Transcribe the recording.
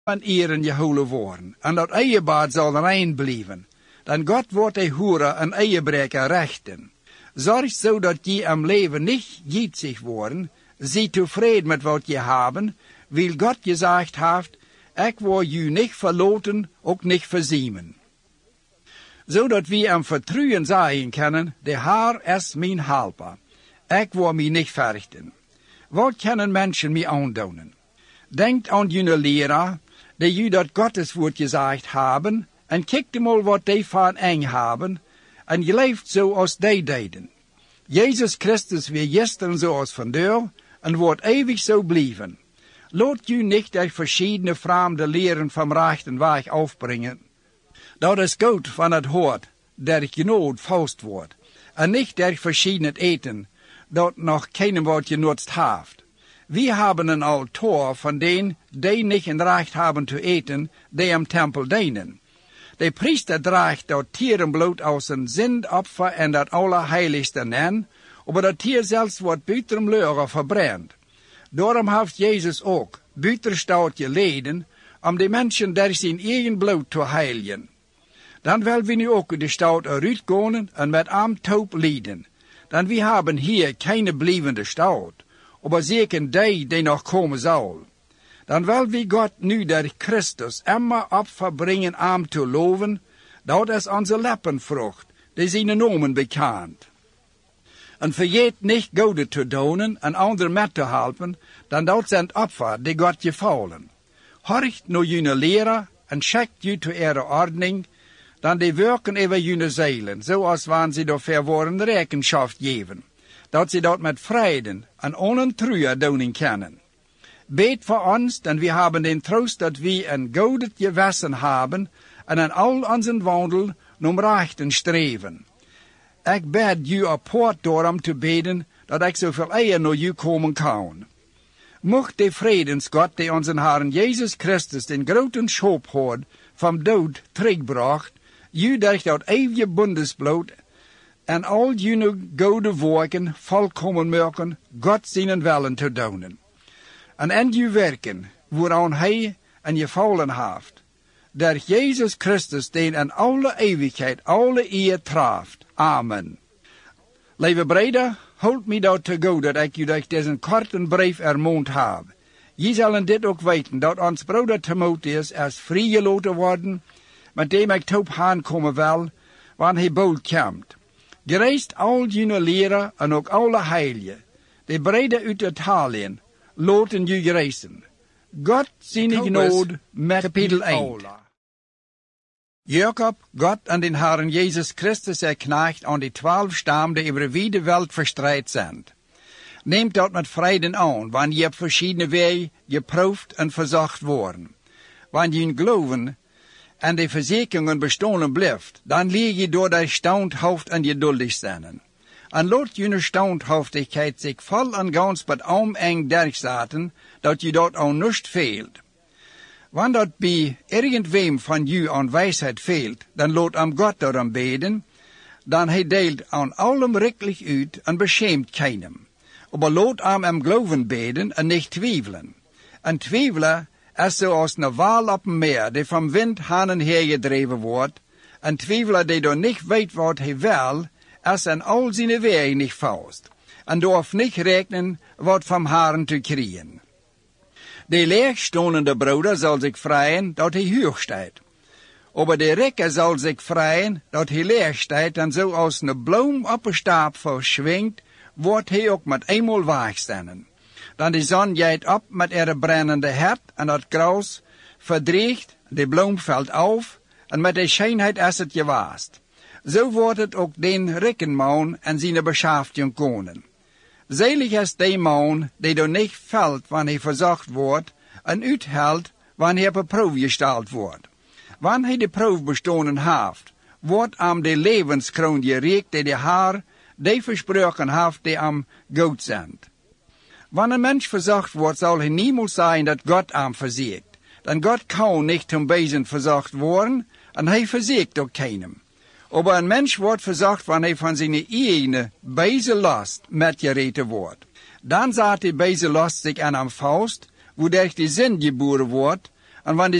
van eren gehouden worden, en dat eiebaard zal rein blijven. Dan God wordt hij hoeren en eiebreker rechten. Zorg zodat je am leven niet gietzig worden, zie tevreden met wat je hebben, wil God gezegd heeft, ik wil je niet verloten, ook niet verziemen. Zodat we am vertrouwen zeggen kunnen, de Heer is mijn helper. Ik wil mij niet verrichten. Wat kunnen mensen mij aandoen? Denkt aan jullie leraar, die jullie dat Gottes woord gezegd hebben, en kijkt mal wat die van eng hebben, en je leeft zoals die deden. Jezus Christus weer gisteren zoals vandaag, en wordt eeuwig zo blijven. Laat u niet de verschillende vreemde leren van rechten weg afbrengen. Dat is goed van het hoort, der genood vast wordt, en niet der verschillende eten, dat nog keinem wat genutzt heeft. We hebben een altaar van denen die niet een recht hebben te eten, die am tempel dienen. De priester draagt dat tierenbloed als een zindopfer en dat allerheiligste nen, maar dat tier zelfs wordt buiten leuren verbrand. Daarom heeft Jezus ook buitenstoot geleden, om de mensen der zijn eigen bloed te heiligen. Dan wil we nu ook de stout eruit gaan en met hem toop lijden. Dan we hebben hier keine blijvende stout, maar zeker die nog komen zal. Dan wil we God nu der Christus immer opfer brengen om te loven, dat is onze leppenvrucht, die zijn nomen bekend. En vergeet niet goede te doen en anderen met te helpen, dan dat zijn opfer die God gevallen. Horcht naar jullie leraar en checkt jullie te ihre ordening, dan die werken over jullie zeilen, zoals wanneer ze door verwoorden rekenschap geven, dat ze dat met vrede en onuntruhe doen kunnen. Beet voor ons, dan we hebben den troost dat we een goede gewissen hebben en in al onze wandel om rechten streven. Ik bid u apart daarom te bidden, dat ik zoveel eer naar u komen kan. Mocht de vredensgod die onze Heer Jezus Christus den groten schoophoord van dood terugbracht, u durch dat eeuwige bundesbloed en al jullie goede werken volkomen maken, God zijn willen te doen. En in uw werken, waaraan hij en je vallen heeft, der Jezus Christus den in alle eeuwigheid alle eer treft. Amen. Lieve breder, houd mij dat te go, dat ik u durch deze korte brief ermoond heb. Je zullen dit ook weten, dat ons broeder Timotheus is vrijgelaten worden, met dem ik top aankomen wil, wanneer hij bold komt. Gereist al jullie leren en ook alle heiligen, de breder uit Italië, laten jullie reizen. God zijn genade met kapitel 1. Jacob, God en den Herrn Jezus Christus erknecht aan die 12 stammen die over de wereld verstreit zijn. Neemt dat met vrede aan, wanneer je op verschillende wegen geproefd en verzocht worden. Wanneer je geloven en de verzekeringen bestolen blijft, dan leer je door de standhoofd en geduldig zijn. En laat je standhoofdigheid zich vol en gans met arm eng dergzaten, dat je dat aan niets veelt. Wanneer dat bij irgendwem van u aan wijsheid veelt, dan laat am God daarom beden, dan hij deelt aan allem rikkelijk uit en beschämt keinem. Maar laat am geloven beden en niet twijfelen. En twijfelen is zoals een wal op een meer, die van wind heen en her gedreven wordt, en twijfelen die door niet weet wat hij wil, is in al zijn wegen niet vast, en durft niet rekenen wat van Herren te krijgen. De leegstonende broeder zal zich vrijen dat hij hoog staat. Maar de rekke zal zich vrijen dat hij leeg staat en zo als een bloem op een staap verschwingt, wordt hij ook met eenmaal wegstaan. Dan de zon gaat op met haar brennende hert en dat gras verdriegt, de bloem valt af en met de schijnheid is het gewaast. Zo wordt het ook den rikkenman en zijn beschafting konen. Zelig is de man die door niet valt wanneer hij verzocht wordt en uithelt wanneer hij op proef gesteld wordt. Wanneer hij de proef bestonen heeft, wordt aan de levenskroon gereikt die de Heer die versproken heeft die am goed zijn. Wanneer een mens verzocht wordt, zal hij niemals zijn dat God am verziekt. Dan God kan niet ten bezen verzocht worden en hij verziekt ook keinem. Maar een mens wordt verzocht wanneer hij van zijn eigen bezenlast metgereten wordt. Dan zet die bezenlast zich aan hem vast, waardoor die zin geboren wordt, En wanneer